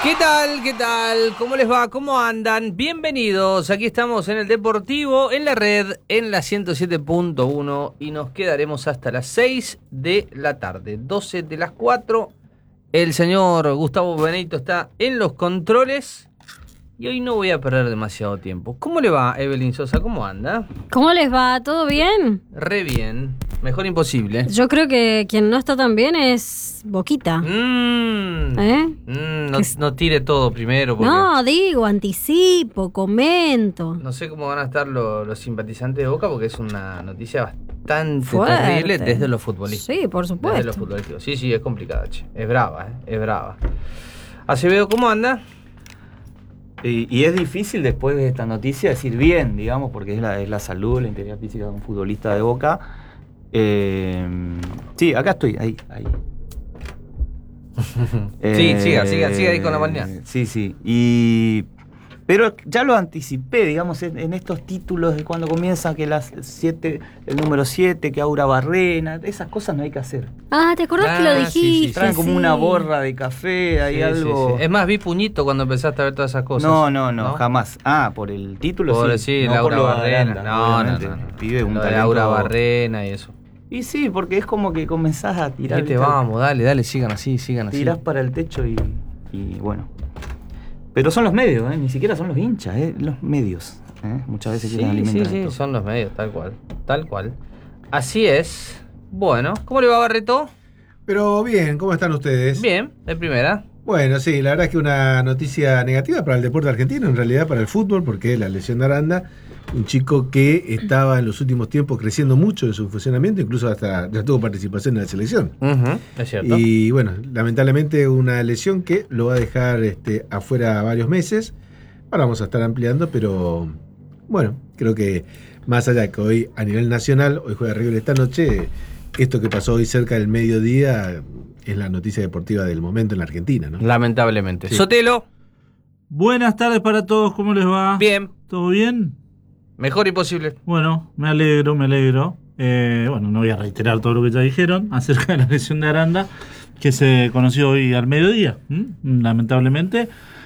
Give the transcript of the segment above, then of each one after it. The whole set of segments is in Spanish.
¿Qué tal? ¿Qué tal? ¿Cómo les va? ¿Cómo andan? Bienvenidos. Aquí estamos en el Deportivo, en la red, en la 107.1 y nos quedaremos hasta las 6 de la tarde. 12 de las 4. El señor Gustavo Benito está en los controles y hoy no voy a perder demasiado tiempo. ¿Cómo le va, Evelyn Sosa? ¿Cómo anda? ¿Cómo les va? ¿Todo bien? Re bien. Mejor imposible. Yo creo que quien no está tan bien es Boquita. No tire todo primero. Porque No, digo, anticipo, comento. no sé cómo van a estar los simpatizantes de Boca porque es una noticia bastante Fuerte. terrible desde lo futbolístico. Sí, por supuesto. Desde lo futbolístico. Sí, es complicada, che. Es brava, es brava. Acevedo, ¿cómo anda? Y es difícil después de esta noticia decir bien, digamos, porque es la salud, la integridad física de un futbolista de Boca. Sí, acá estoy, ahí. Sí, siga ahí con la mañana. Sí. Pero ya lo anticipé, digamos, en estos títulos de cuando comienza que el número 7, que Aura Barrena, esas cosas no hay que hacer. Ah, ¿te acordás que lo dijiste? sí. Traen como una borra de café, hay algo. Sí. Es más, vi puñito cuando empezaste a ver todas esas cosas. No, jamás. Ah, por el título por, sí. No, Laura por lo Barrena. Aranda, No. El pibe es un Lo de talento. Laura Barrena y eso. Y sí, porque es como que comenzás a tirar. ¿Qué te vamos? Dale, sigan así. Tirás para el techo y bueno. Pero son los medios, ni siquiera son los hinchas, los medios. Muchas veces quieren alimentar esto. Sí, son los medios, tal cual. Así es. Bueno, ¿cómo le va, Barreto? Pero bien, ¿cómo están ustedes? Bien, de primera. Bueno, sí, la verdad es que una noticia negativa para el deporte argentino, en realidad para el fútbol, porque la lesión de Aranda, un chico que estaba en los últimos tiempos creciendo mucho en su funcionamiento, incluso hasta ya tuvo participación en la selección. Es cierto. Y bueno, lamentablemente una lesión que lo va a dejar afuera varios meses. Ahora vamos a estar ampliando, pero bueno, creo que más allá de que hoy a nivel nacional, hoy juega River esta noche, esto que pasó hoy cerca del mediodía es la noticia deportiva del momento en la Argentina, ¿no? Lamentablemente. Sí. Sotelo. Buenas tardes para todos, ¿cómo les va? Bien. ¿Todo bien? Mejor imposible. Bueno, me alegro. Bueno, no voy a reiterar todo lo que ya dijeron acerca de la lesión de Aranda, que se conoció hoy al mediodía, lamentablemente.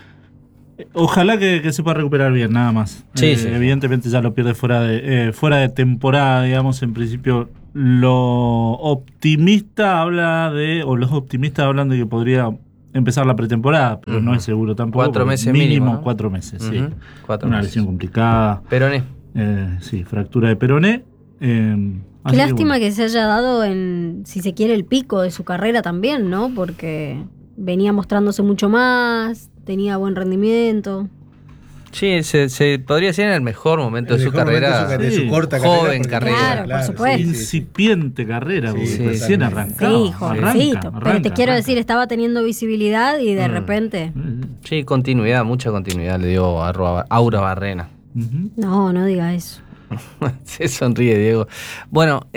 Ojalá que se pueda recuperar bien, nada más. Sí. Evidentemente ya lo pierde fuera de temporada, digamos. En principio, los optimistas hablan de que podría empezar la pretemporada, pero no es seguro tampoco. 4 meses mínimo, ¿no? 4 meses, sí. 4 Una meses. lesión complicada. Peroné. Sí, fractura de peroné. Qué lástima que se haya dado si se quiere, el pico de su carrera también, ¿no? Porque venía mostrándose mucho más, tenía buen rendimiento. Sí, se podría decir en el mejor momento de su carrera. De su corta joven carrera. carrera. Claro, por supuesto. Incipiente carrera, porque Sí, recién totalmente. arrancaba. Sí, jovencito. Pero te quiero decir, estaba teniendo visibilidad y de repente... Sí, mucha continuidad le dio a Aura Barrena. No diga eso. Se sonríe, Diego. Bueno,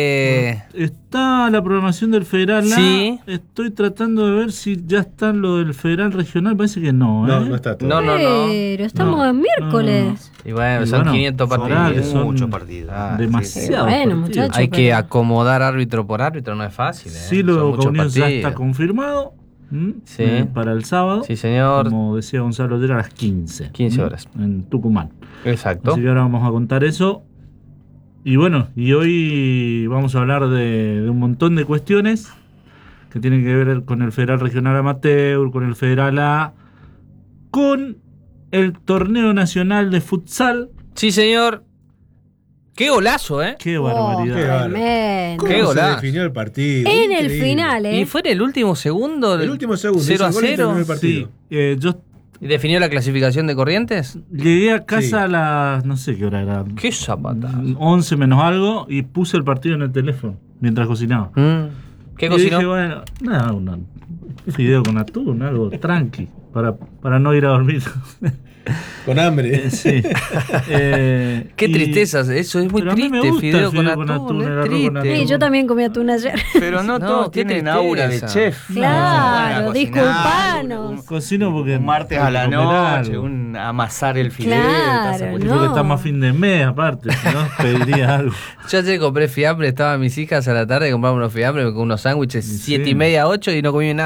Está la programación del Federal A. Sí. Estoy tratando de ver si ya está lo del Federal Regional. Parece que no, ¿eh? No está todo. No. Pero estamos en miércoles. Y bueno, Y son bueno, 500 son partidos. que son Muchos partidos. demasiado. Bueno, partidos. muchachos. Hay que pero- acomodar árbitro por árbitro, no es fácil. Sí, Son lo muchos Unión ya partidos. está confirmado. Sí. Para el sábado. Sí, señor. Como decía Gonzalo, era a las 15. 15 horas. En Tucumán. Exacto. Así que ahora vamos a contar eso. Y bueno, y hoy vamos a hablar de un montón de cuestiones que tienen que ver con el Federal Regional Amateur, con el Federal A, con el Torneo Nacional de Futsal. Sí, señor. Qué golazo, ¿eh? ¡Qué barbaridad! qué bárbaro. Tremendo. ¿Cómo Qué se golazo. definió el partido? En el Increíble. final, Y fue en el último segundo. El último segundo. 0 a hizo el gol y 0. terminó el partido. Sí, yo ¿Y definió la clasificación de Corrientes? llegué a casa Sí. a las, no sé qué hora era, Qué zapata. 11 menos algo, y puse el partido en el teléfono mientras cocinaba. ¿Qué Y cocinó? dije, bueno, nada, un fideo con atún, algo tranqui, para no ir a dormir. Con hambre. Sí. Qué Y- tristezas, eso es muy pero a mí me triste. gusta Fideo el con fideo con atún, atún, el es arroz con triste. atún. Sí, yo también comí atún ayer. Pero no todos qué tienen tristeza. aura de chef. Claro, No, disculpanos. Cocino porque Un martes a la comer noche, algo. un amasar el filete. Claro, esa Y cuestión. porque no. estamos a fin de mes, aparte, si no, pediría algo. Yo ayer compré fiambre, estaban mis hijas a la tarde, compramos unos fiambres con unos sándwiches, Sí. 7:30, 8 y no comí nada más.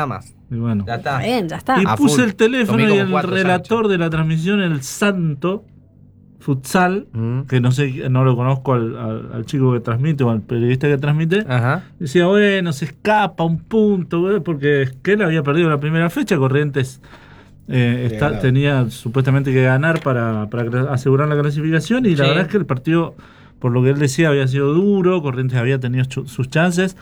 Y bueno. Ya está. Bien, ya está. Y A puse full. el teléfono Comí y como el 4 relator de la transmisión, el Santo Futsal, que no sé, no lo conozco al chico que transmite o al periodista que transmite, Ajá. decía, bueno, se escapa un punto, güey, porque él había perdido la primera fecha, Corrientes ganado. tenía supuestamente que ganar para asegurar la clasificación, y la Sí. verdad es que el partido, por lo que él decía, había sido duro, Corrientes había tenido sus chances.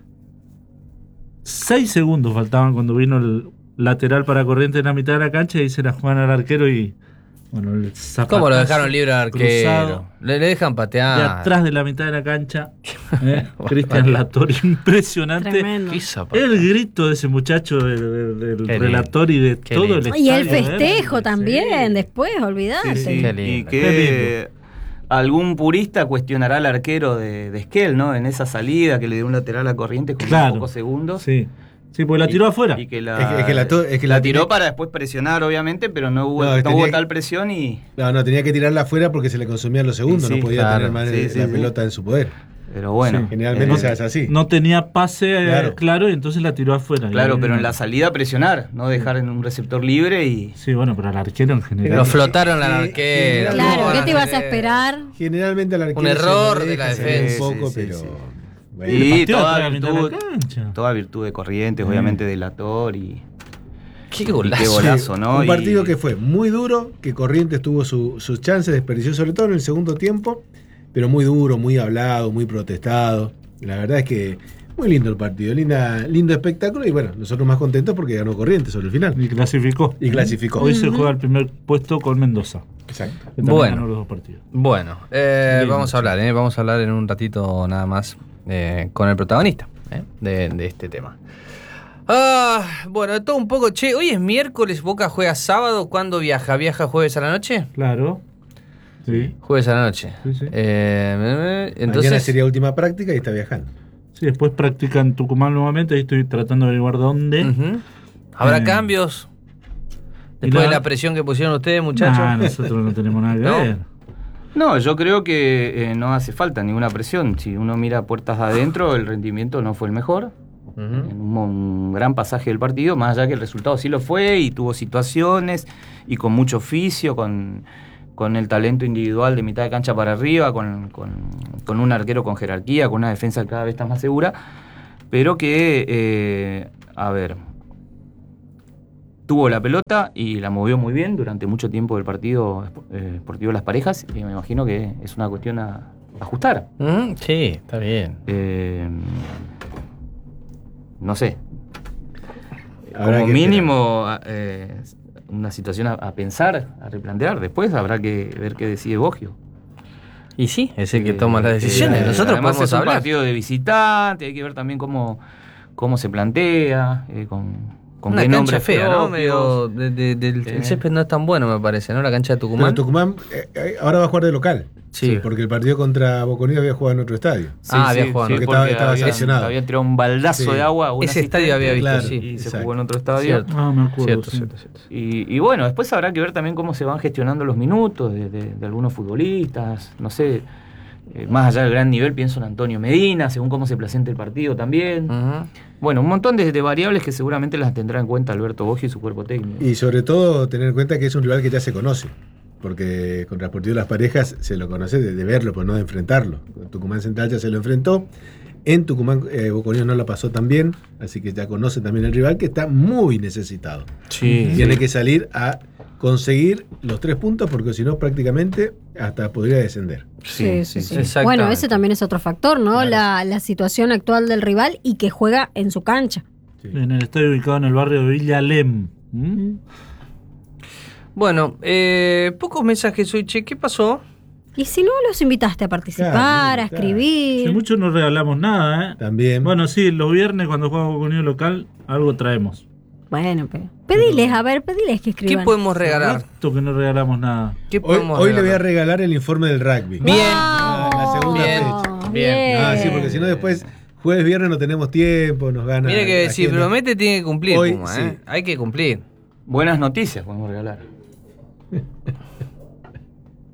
6 segundos faltaban cuando vino el lateral para Corrientes en la mitad de la cancha y se la juegan al arquero y bueno, el zapatazo ¿Cómo lo dejaron libre al arquero? cruzado Le dejan patear. de atrás de la mitad de la cancha. Cristian Latori, impresionante. Tremendo. Qué zapato. El grito de ese muchacho del Qué relator y de Qué todo el lindo. Y el estadio, festejo sí. también, después, olvidate. Sí, Qué y lindo. que algún purista cuestionará al arquero de Esquel, ¿no? En esa salida que le dio un lateral a Corrientes con Claro. pocos segundos. Sí, porque la tiró afuera. Y que Es que la la tiró tenía- para después presionar, obviamente, pero no hubo, No, no tenía hubo que- tal presión y... No, tenía que tirarla afuera porque se le consumían los segundos, Sí, no podía claro. tener más Sí, sí, la sí. pelota en su poder. Pero bueno, Sí. Generalmente se hace así. No tenía pase Claro. claro, y entonces la tiró afuera. claro, Y- pero en la salida presionar, no dejar en un receptor libre y... Sí, bueno, pero al arquero en general. Lo flotaron al Sí, arquero. Claro, ¿Cómo ¿qué van te ibas a hacer? esperar? Generalmente al arquero Un error se lo de la deja, se defensa. ve un poco, Sí, sí, pero... sí. bueno. Y Partió toda atrás de la mitad de la virtud, cancha. toda virtud de Corrientes, obviamente de Lator y... Qué Qué golazo. golazo, ¿no? Un Y- partido que fue muy duro, que Corrientes tuvo sus chances, desperdició sobre todo en el segundo tiempo, pero muy duro, muy hablado, muy protestado. La verdad es que muy lindo el partido, lindo espectáculo y bueno, nosotros más contentos porque ganó Corrientes sobre el final. Y clasificó. Y clasificó. Hoy se juega el primer puesto con Mendoza. Exacto. Que también Bueno. ganó los 2 partidos. Bueno, Lindo, vamos a hablar, vamos a hablar en un ratito nada más con el protagonista de este tema. Bueno, todo un poco, che, hoy es miércoles, Boca juega sábado, ¿cuándo viaja? ¿Viaja jueves a la noche? Claro. Sí. Jueves a la noche. Sí, sí. Mañana Entonces, sería última práctica y está viajando. Sí, después practica en Tucumán nuevamente. Ahí estoy tratando de averiguar dónde. ujú. ¿Habrá Eh, cambios? y Después la- de la presión que pusieron ustedes, muchachos. Nah, nosotros no tenemos nada que ¿No? ver. No, yo creo que no hace falta ninguna presión. Si uno mira puertas adentro, el rendimiento no fue el mejor. Ujú. En un gran pasaje del partido, más allá que el resultado sí lo fue y tuvo situaciones y con mucho oficio, con el talento individual de mitad de cancha para arriba, con un arquero con jerarquía, con una defensa que cada vez está más segura, pero que, a ver, tuvo la pelota y la movió muy bien durante mucho tiempo del partido Sportivo Las Parejas y me imagino que es una cuestión a ajustar. Ujú, sí, está bien. No sé, Habrá como que mínimo una situación a pensar, a replantear. Después habrá que ver qué decide Boggio. Y sí, es el que toma las decisiones. Nosotros además podemos es un hablar. partido de visitante, hay que ver también cómo se plantea, con Una qué cancha nombres fea, ¿no? propios. Medio el césped no es tan bueno, me parece, ¿no? La cancha de Pero Tucumán. Tucumán ahora va a jugar de local. Sí. Porque el partido contra Boconía había jugado en otro estadio. Había jugado, porque porque estaba había sancionado. tirado un baldazo Sí. de agua. a un Ese estadio había visto, asistente, sí. Y se Exacto. jugó en otro estadio. Cierto. Ah, me acuerdo. Cierto, sí. cierto. Y bueno, después habrá que ver también cómo se van gestionando los minutos de algunos futbolistas, no sé, más allá del gran nivel pienso en Antonio Medina, según cómo se presente el partido también. Ujú. Bueno, un montón de variables que seguramente las tendrá en cuenta Alberto Boggio y su cuerpo técnico. Y sobre todo tener en cuenta que es un rival que ya se conoce. Porque contra Sportivo Las Parejas se lo conoce de verlo, pues no de enfrentarlo. Con Tucumán Central ya se lo enfrentó. En Tucumán Boconía no la pasó tan bien, así que ya conoce también el rival que está muy necesitado. Tiene que salir a conseguir los 3 puntos porque si no prácticamente hasta podría descender. Sí, sí, sí. Exactamente. Bueno, ese también es otro factor, ¿no? Claro. La situación actual del rival y que juega en su cancha. Sí. En el estadio ubicado en el barrio de Villa Alem. ¿Mm? Bueno, pocos mensajes hoy, che, ¿qué pasó? Y si no los invitaste a participar, Claro, a claro. escribir. Hace mucho no regalamos nada, ¿eh? También. Bueno, sí, los viernes cuando jugamos con Unión Local, algo traemos. Bueno, pero pediles, a ver, pediles que ¿Qué escriban. podemos regalar? Rato que no regalamos nada. ¿Qué hoy podemos hoy le voy a regalar? regalar el informe del rugby. Bien. La segunda Bien. fecha. Bien. Ah, sí, porque si no después jueves, viernes no tenemos tiempo, nos gana. Mire que la si agenda. promete tiene que cumplir, Hoy, Puma, sí. Hay que cumplir. Buenas noticias podemos regalar.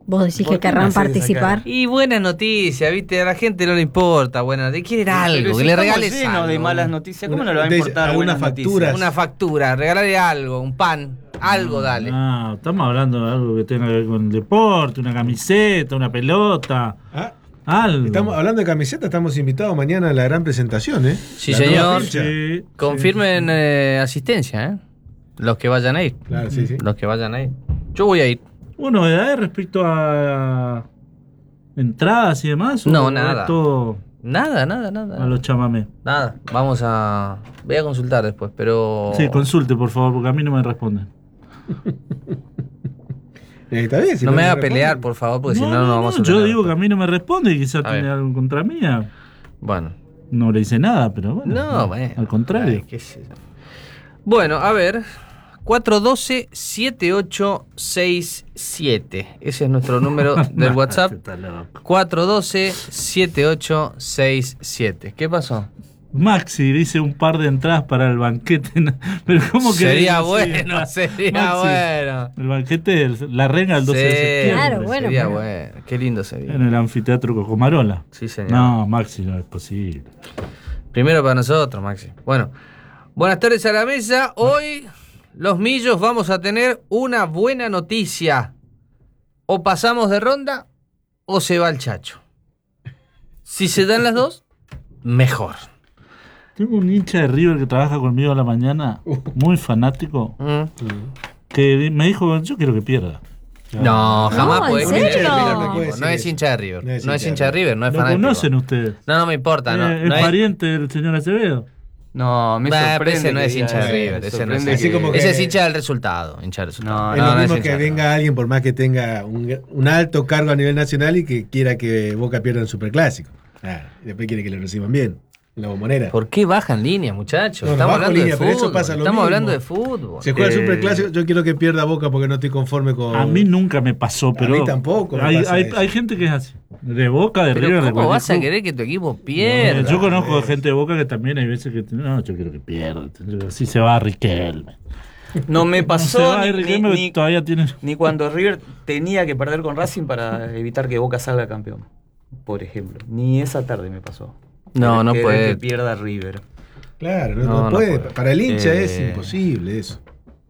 ¿Vos decís ¿Por que qué me querrán haces esa participar? cara? Y buenas noticias, ¿viste? A la gente no le importa. Bueno, de quieren Pero algo, si que le estamos regales llenos algo. de malas noticias, ¿cómo no le va a De- importar algunas buenas facturas. noticias? Una factura, regalarle algo, un pan, algo dale. No, estamos hablando de algo que tenga que ver con el deporte, una camiseta, una pelota, Ah, algo. estamos hablando de camiseta, estamos invitados mañana a la gran presentación, ¿eh? Sí, La nueva señor. fecha. Sí, Confirmen asistencia, ¿eh? Los que vayan a ir. Claro, sí, sí. Los que vayan a ir. Yo voy a ir. Bueno, respecto a entradas y demás. ¿o No, es nada. todo Nada. a los chamamé? Nada. Voy a consultar después, pero. Sí, consulte, por favor, porque a mí no me responden. Está bien, si No me haga responde. pelear, por favor, porque si no, no vamos a yo tener- digo que a mí no me responde y quizás A tiene ver. algo en contra mía. Bueno. No le hice nada, pero bueno. No, bueno. Al contrario. Ay, qué sé yo. Bueno, a ver. 412-7867. Ese es nuestro número del WhatsApp. Está loco. 412-7867. ¿Qué pasó? Maxi dice un par de entradas para el banquete. Pero ¿cómo que Sería sí, bueno, sería Maxi, bueno. El banquete, la renga el 12 de Sí, septiembre. Claro, bueno, sería pero- bueno. Qué lindo sería. En el anfiteatro Cocomarola. Sí, señor. No, Maxi, no es posible. Primero para nosotros, Maxi. Bueno, buenas tardes a la mesa. Hoy, los Millos vamos a tener una buena noticia. O pasamos de ronda o se va el Chacho. Si se dan las dos, mejor. Tengo un hincha de River que trabaja conmigo a la mañana, muy fanático, que me dijo, yo quiero que pierda. No, jamás No, puede ¿en creer. serio? No es hincha de River. No es No es hincha de River, no es ¿Lo fanático. conocen ustedes? No me importa. No, ¿Es no es- pariente del señor Acevedo? No, me Bah, sorprende. ese no que es diga hincha de eso, River. me Ese no es sorprende Así hincha. como que- Ese es hincha del resultado. Hincha del resultado. No, Es lo no mismo hincha que de River. venga alguien, por más que tenga un alto cargo a nivel nacional y que quiera que Boca pierda en Superclásico. Y después quiere que lo reciban bien, en la Bombonera. ¿Por qué bajan línea, muchachos? No, no Estamos bajo hablando línea, de pero eso fútbol. pasa lo Estamos mismo. hablando de fútbol. Se juega el Superclásico, yo quiero que pierda Boca porque no estoy conforme con... A mí nunca me pasó, pero... mí tampoco me Hay, pasa hay, eso. hay gente que es así. De Boca, de Pero River, de ¿cómo cualquier vas a club. querer que tu equipo pierda? Yo conozco gente de Boca que también hay veces que... No, yo quiero que pierda. Así se va Riquelme. No me No se pasó va ni, Riquelme, ni- todavía tiene... ni cuando River tenía que perder con Racing para evitar que Boca salga campeón, por ejemplo. Ni esa tarde me pasó. No, no Querer puede. que pierda River. Claro, no, No, no no puede. puede. Para el hincha es imposible eso.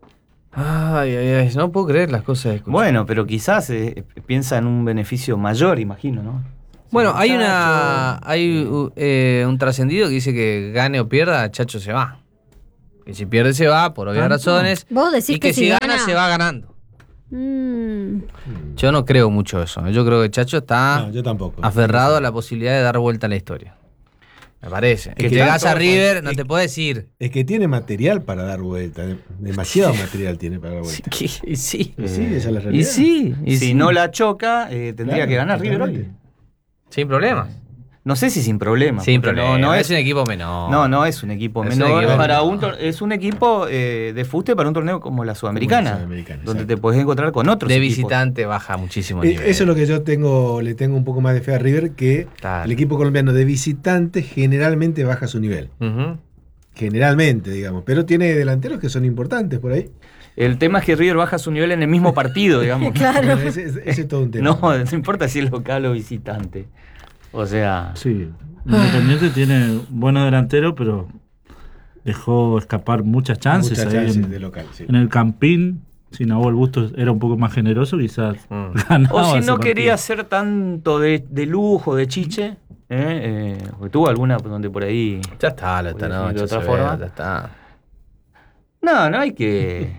Ay, no puedo creer las cosas. que escucho. Bueno, pero quizás piensa en un beneficio mayor, imagino, ¿no? Bueno, hay Chacho. un trascendido que dice que gane o pierda, Chacho se va. Que si pierde se va, por obvias Ah, no. razones. Vos decís Y que si gana, se va ganando. Mm, Yo no creo mucho eso. Yo creo que Chacho está No, yo tampoco. aferrado a la posibilidad de dar vuelta a la historia. Me parece. Que que llegas a tanto- River, no es- te puedes ir. Es que tiene material para dar vuelta. Demasiado material tiene para dar vuelta. Y sí. Y sí, esa es la Y realidad. sí. Y Si sí. no la choca, tendría Claro, que ganar River hoy. totalmente. Sin problemas. No sé si sin problema. Sin porque problemas. No, es un equipo menor. no es un equipo Es un menor. equipo para menor. es un equipo de fuste para un torneo como la Sudamericana. Como la Sudamericana, donde exacto. te podés encontrar con otros De equipos. visitante baja muchísimo el nivel. Eso es lo que yo le tengo un poco más de fe a River, que Claro. el equipo colombiano de visitante generalmente baja su nivel. Ujú. Generalmente, digamos. Pero tiene delanteros que son importantes por ahí. El tema es que River baja su nivel en el mismo partido, digamos. claro. Bueno, ese es todo un tema. No importa si es local o visitante. O sea, Sí, Independiente tiene buenos delanteros, pero dejó escapar muchas chances. Muchas ahí chances en, de local, sí. en el Campín, si Nahuel Bustos era un poco más generoso, quizás Mm. ganaba. o si ese no partido. quería hacer tanto de lujo, de chiche, porque tuvo alguna donde por ahí... Ya está, esta Voy a noche. decir de otra se forma. ve, ya está. No hay que...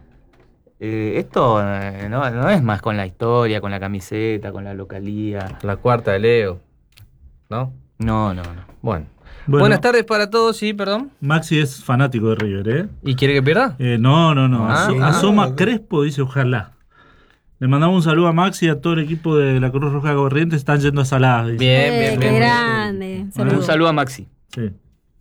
esto no es más con la historia, con la camiseta, con la localía. La cuarta de Leo. ¿No? No. Bueno. Bueno. Buenas tardes para todos, sí, perdón. Maxi es fanático de River, ¿eh? ¿Y quiere que pierda? No. Ah, Asoma ah. Crespo, dice ojalá. Le mandamos un saludo a Maxi y a todo el equipo de la Cruz Roja Corrientes. Están yendo a Saladas. dice. Bien. qué grande. Un Saludos. saludo a Maxi. Sí.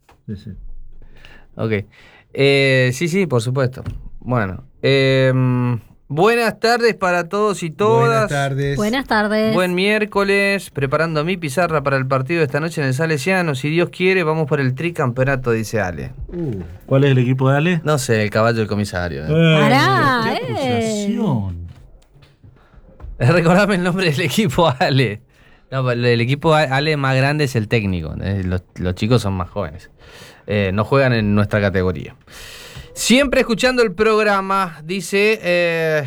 Ok. Sí, por supuesto. Bueno. Buenas tardes para todos y todas. Buenas tardes. Buenas tardes. Buen miércoles, preparando mi pizarra para el partido de esta noche en el Salesiano. Si Dios quiere, vamos por el tricampeonato, dice Ale. ¿Cuál es el equipo de Ale? No sé, el caballo del comisario. Pará, qué acusación. Recordame el nombre del equipo, Ale. No, el equipo Ale más grande es el técnico. Los chicos son más jóvenes. No juegan en nuestra categoría. Siempre escuchando el programa, dice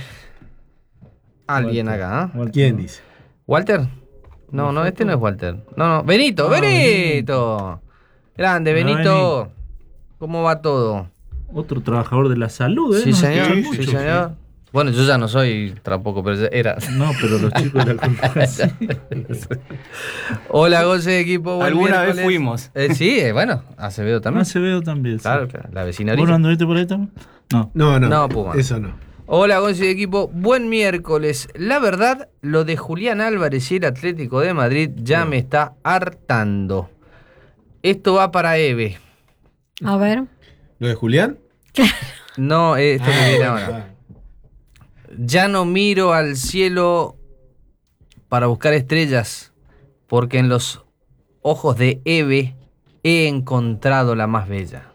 alguien acá. ¿Quién dice? ¿Walter? No, este no es Walter. No, Benito, Benito. Grande, Benito. ¿Cómo va todo? Otro trabajador de la salud, ¿eh? Sí, Nos señor. escuchan Sí, mucho. señor. Bueno, yo ya no soy tampoco, pero era. No, pero los chicos de la cultura sí. Hola, Gonce de equipo. buen Alguna vez miércoles. fuimos. Sí, bueno, Acevedo también. Acevedo también, sí. Claro, la vecina ¿Vos no orilla. anduviste por ahí también? No. No, Puma. eso no. Hola, Gonce de equipo. Buen miércoles. La verdad, lo de Julián Álvarez y el Atlético de Madrid ya me está hartando. Esto va para Eve. A ver. ¿Lo de Julián? No, esto que viene ahora. Ya no miro al cielo para buscar estrellas, porque en los ojos de Eve he encontrado la más bella.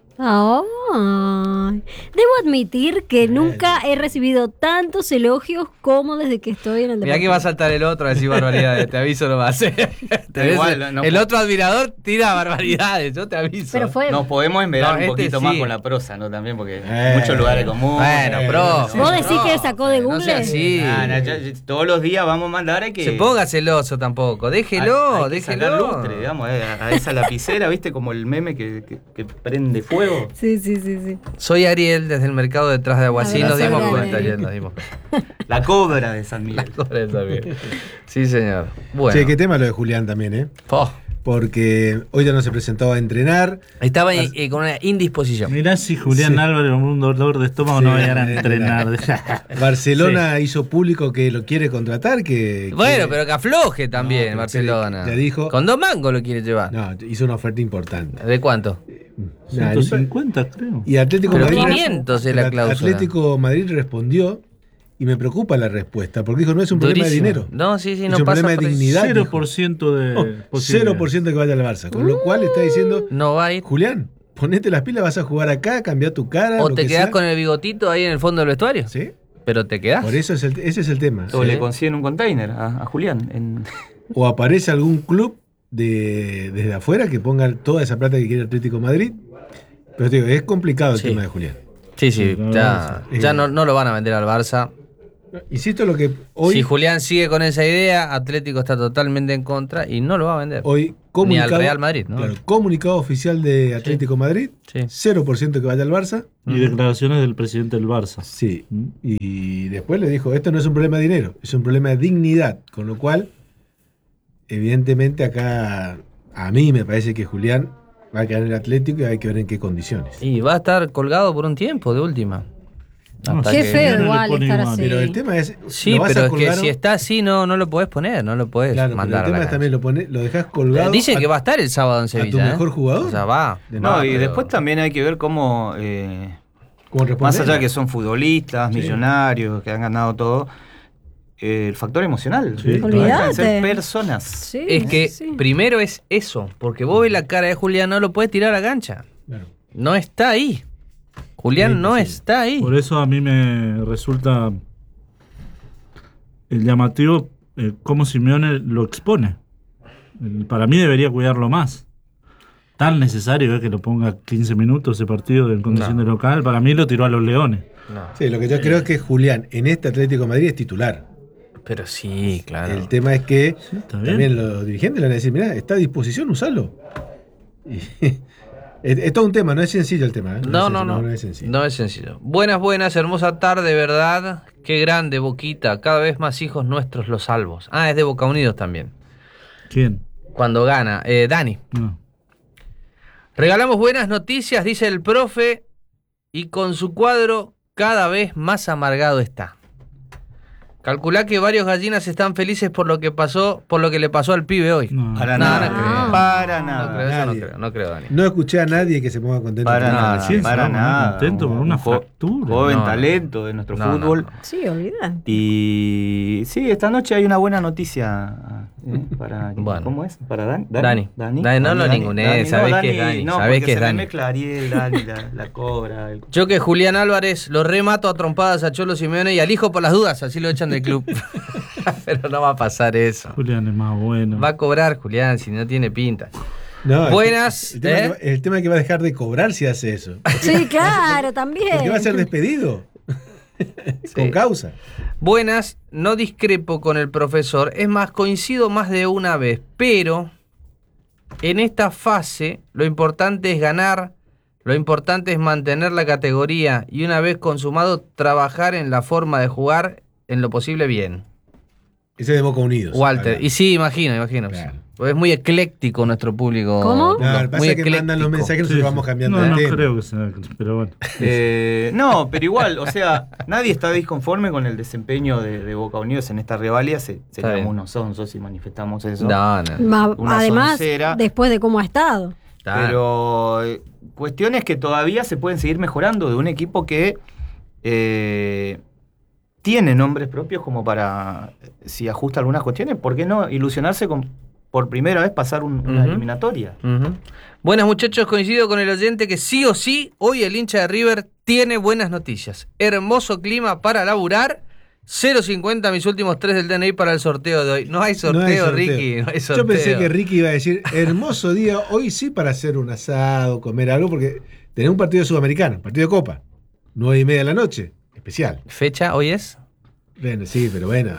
Ay. Debo admitir que nunca he recibido tantos elogios como desde que estoy en el Mirá deportivo. que va a saltar el otro a decir barbaridades, te aviso, no va a hacer. Igual, no el puedo. otro admirador tira barbaridades, yo te aviso. Pero fue... Nos podemos enverar No, un poquito sí. más con la prosa, ¿no? También, porque muchos lugares comunes. Bueno, profe. ¿Vos decís que sacó de No Google? sea así. Todos los días vamos a mandar a que... Se ponga celoso tampoco, déjelo, hay que sacar déjelo. lustre, digamos, a esa lapicera, ¿viste? Como el meme que prende fuego. Sí. Soy Ariel desde el mercado detrás de Aguasí, nos Abrazo dimos grande. cuenta, Ariel, nos dimos cuenta. La cobra de San Miguel. Por eso, bien. Sí, señor. Bueno. Che, qué tema lo de Julián también, ¿eh? Oh, Porque hoy ya no se presentó a entrenar. estaba con una indisposición. Mirá si Julián Sí. Álvarez con un dolor de estómago Sí, no vayan a no, entrenar. Barcelona hizo público que lo quiere contratar, Bueno, pero que afloje también pero Barcelona. ya dijo- Con 2 mangos lo quiere llevar. No, hizo una oferta importante. ¿De cuánto? Nah, 150, creo. Y Atlético Pero Madrid. 500 es la el cláusula. Atlético Madrid respondió y me preocupa la respuesta, porque dijo no es un problema de Durísimo. dinero. No, sí, Es no un pasa problema de por ahí. dignidad. 0% de posibilidades. 0% que vaya al Barça. Con lo cual está diciendo, No va a ir. Julián, ponete las pilas, vas a jugar acá, cambia tu cara. O lo te que quedás sea. con el bigotito ahí en el fondo del vestuario. ¿Sí? Pero te quedás. Por eso ese es el tema. O Sí. le consiguen un container a Julián. O aparece algún club desde afuera que ponga toda esa plata que quiere Atlético Madrid. Pero te digo, es complicado el Sí. tema de Julián. Sí, Sí, ya claro. no lo van a vender al Barça. Insisto lo que hoy, Si Julián sigue con esa idea, Atlético está totalmente en contra y no lo va a vender. hoy comunicado, Ni al Real Madrid, ¿no? Claro, comunicado oficial de Atlético Madrid, Sí. 0% que vaya al Barça. Y declaraciones del presidente del Barça. Sí. Y después le dijo, esto no es un problema de dinero, es un problema de dignidad. Con lo cual, evidentemente acá, a mí me parece que Julián va a quedar en el Atlético y hay que ver en qué condiciones. Y va a estar colgado por un tiempo, de última. No, Hasta Qué que- feo no le igual pone estar igual. así. Pero el tema es, Sí, ¿lo vas pero a es que colgar si está así no lo podés poner, no lo podés Claro, pero mandar el a la tema es cancha. también lo dejas colgado. Dicen a- que va a estar el sábado en Sevilla. tu mejor jugador. O sea, va. No, y pero- después también hay que ver cómo, ¿Cómo responder? más allá que son futbolistas, Sí. millonarios, que han ganado todo, el factor emocional. Sí. No dejan de Olvídate. ser personas. Sí, Es que sí. primero es eso, porque vos ves la cara de Julián, no lo puedes tirar a la cancha. Claro. No está ahí. Julián Sí, no sí. está ahí. Por eso a mí me resulta el llamativo cómo Simeone lo expone. Para mí debería cuidarlo más. Tan necesario es que lo ponga 15 minutos ese partido en condición No. de local. Para mí lo tiró a los Leones. No. Sí, lo que yo creo es que Julián en este Atlético de Madrid es titular. Pero sí, claro. El tema es que Está bien. también los dirigentes le van a decir, mirá, está a disposición, usalo. Y es todo un tema, no es sencillo el tema. ¿eh? No es sencillo. No es sencillo. Buenas, hermosa tarde, ¿verdad? Qué grande, Boquita. Cada vez más hijos nuestros los salvos. Ah, es de Boca Unidos también. ¿Quién? Cuando gana. Dani. No. Regalamos buenas noticias, dice el profe, y con su cuadro cada vez más amargado está. Calculá que varios gallinas están felices por lo que pasó, por lo que le pasó al pibe hoy. No. Para No, nada. no creo. Para No nada. creo, eso nadie. no creo, Dani. No escuché a nadie que se ponga contento. Para con nada, la sí, decisión. para se va a poner nada. contento por una fractura. Joven No, no. talento de nuestro No, fútbol. no, no. Sí, olvídate. Y sí, esta noche hay una buena noticia para Bueno. ¿cómo es? Para Dani, no lo ningunees, sabés que es Dani, No, sabés porque que es se me Dani. mezcla Ariel, Dani, la cobra. Yo que Julián Álvarez lo remato a trompadas a Cholo Simeone y al hijo por las dudas, así lo echan del club. Pero no va a pasar eso. Julián es más bueno. Va a cobrar Julián si no tiene pinta. No, Buenas. El tema es que va a dejar de cobrar si hace eso. Sí, claro, también. Porque va a ser despedido. Con causa. Buenas, no discrepo con el profesor. Es más, coincido más de una vez. Pero en esta fase lo importante es ganar. Lo importante es mantener la categoría. Y una vez consumado, trabajar en la forma de jugar en lo posible bien. Ese de Boca Unidos. Walter. Claro. Y sí, imagino. Claro. Es muy ecléctico nuestro público. ¿Cómo? No, lo que pasa es que mandan los mensajes y nosotros vamos cambiando de No tema. creo que sea, pero bueno. No, pero igual, o sea, nadie está disconforme con el desempeño de Boca Unidos en esta rivalidad. Seríamos unos sonsos si manifestamos eso. No. Además, soncera. después de cómo ha estado. Pero cuestiones que todavía se pueden seguir mejorando de un equipo que tiene nombres propios como para, si ajusta algunas cuestiones, ¿por qué no ilusionarse con por primera vez pasar una eliminatoria? Buenas, muchachos, coincido con el oyente que sí o sí, hoy el hincha de River tiene buenas noticias. Hermoso clima para laburar. 0.50 mis últimos 3 del DNI para el sorteo de hoy. No hay sorteo, Ricky. No hay sorteo. Yo pensé que Ricky iba a decir, hermoso día, hoy sí para hacer un asado, comer algo, porque tenemos un partido sudamericano, partido de Copa, 9:30 de la noche, especial. ¿Fecha hoy es? Bueno, sí, pero bueno.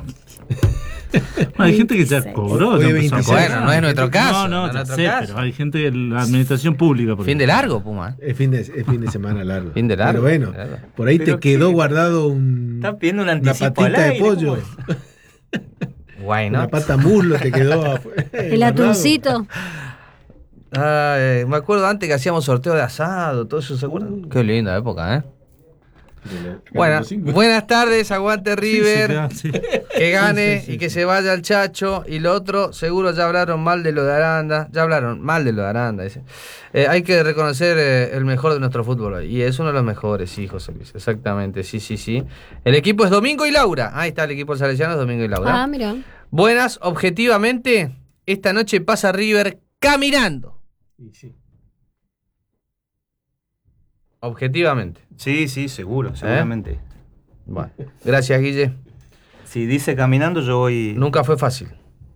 Hay gente que ya cobró. Hoy Ya es empezó a 26. cobrar. Bueno, no es nuestro caso. No, no es ya nuestro sé, caso. pero hay gente de la administración pública. por Fin de ejemplo. largo, Puma. Es fin de semana largo. Fin de largo. Pero bueno, Claro. por ahí ¿Pero te quedó qué? guardado Está pidiendo un una anticipo patita al de aire, pollo. ¿cómo es? Why Una not? pata muslo te quedó. El guardado. atuncito. Ay, me acuerdo antes que hacíamos sorteo de asado, todo eso, ¿se acuerdan? Qué linda época, ¿eh? Buenas tardes, aguante River, Sí. que gane Sí, y que se vaya el Chacho. Y lo otro, seguro ya hablaron mal de lo de Aranda. Ya hablaron mal de lo de Aranda, dice. Hay que reconocer el mejor de nuestro fútbol hoy. Y es uno de los mejores, sí, José Luis. Exactamente, sí. El equipo es Domingo y Laura. Ahí está el equipo salesiano, es Domingo y Laura. Ah, mira. Buenas, objetivamente, esta noche pasa River caminando. Sí. Objetivamente. Sí, seguro, seguramente. Bueno, gracias, Guille. Si dice caminando, yo voy. Nunca fue fácil.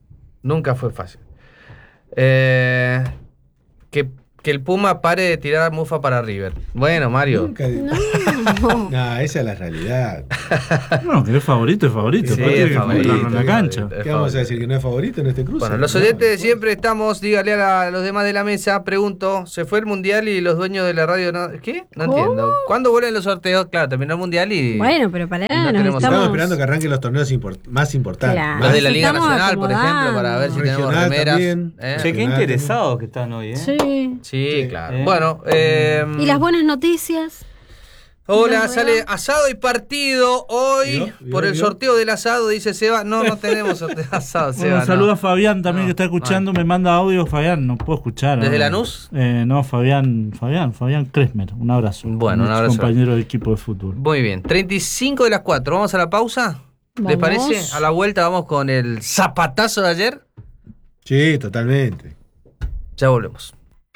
Que el Puma pare de tirar mufa para River. Bueno, Mario. Nunca. No. No, esa es la realidad. No, que es favorito, es favorito. Sí, Después tiene es que favorito, encontrarlo en la es cancha. favorito. ¿Qué vamos a decir? ¿Que no es favorito en este cruce? Bueno, los oyentes de siempre estamos, dígale a los demás de la mesa, pregunto, ¿se fue el Mundial y los dueños de la radio no? ¿Qué? No ¿Cómo? entiendo. ¿Cuándo vuelven los sorteos? Claro, terminó el Mundial y... Bueno, pero pará, No nos tenemos- estamos... Estamos esperando que arranquen los torneos más importantes. Claro. Los de la Liga Estamos Nacional, por ejemplo, para ver si tenemos Regional remeras. también. Che, qué interesados que están hoy, ¿eh? Sí. Sí, claro. Sí. Bueno, ¿Y las buenas noticias? hola, ¿Los sale regalos? asado y partido hoy ¿Vio? por el ¿Vio? sorteo del asado, dice Seba. No tenemos sorteo de asado, Seba. Bueno, saluda no. a Fabián también No, que está escuchando, me manda audio. Fabián, no puedo escuchar. ¿Desde ¿no? Lanús? No, Fabián Kresmer. Un abrazo. Bueno, un abrazo. Compañero de equipo de fútbol. Muy bien, 35 de las 4. ¿Vamos a la pausa? ¿Les Vamos. parece? A la vuelta vamos con el zapatazo de ayer. Sí, totalmente. Ya volvemos.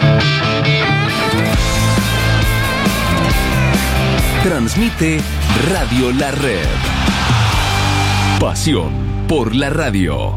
Transmite Radio La Red. Pasión por la radio.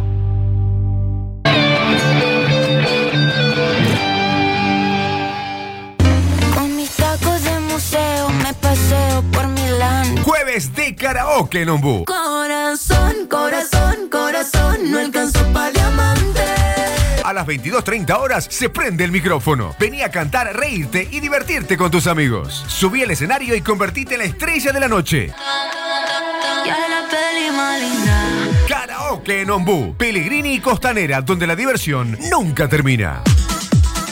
Con mis tacos de museo me paseo por Milán. Jueves de karaoke en Ombú. Corazón, corazón, corazón, no alcanzó para diamante. A las 22:30 horas se prende el micrófono. Vení a cantar, reírte y divertirte con tus amigos. Subí al escenario y convertite en la estrella de la noche. Ya la peli más linda. Karaoke en Ombú. Pellegrini y Costanera, donde la diversión nunca termina.